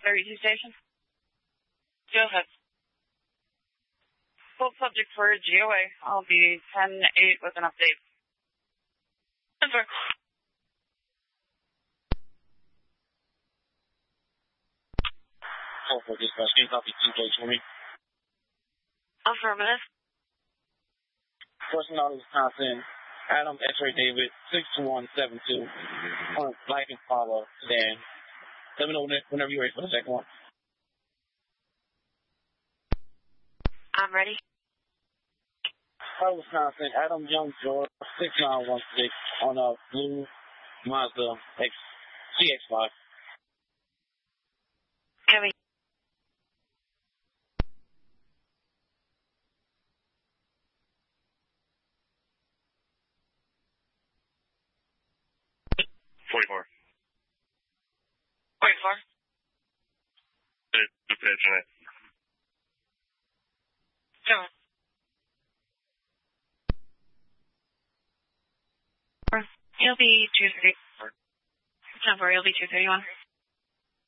32 station. Go ahead. Full subject for GOA. I'll be 10-8 with an update. Over. Oh, for dispatch, can you copy 2 plates for me? Affirmative. Personal Wisconsin, Adam X-Ray David, 62172, on Black Impala sedan. Let me know whenever you're ready for the second one. I'm ready. Wisconsin, Adam Young George, 6916, on a blue Mazda CX-5. Heavy. $44. Good pitch in it. Go on. It'll be 2:30. Number, it'll be 2:31.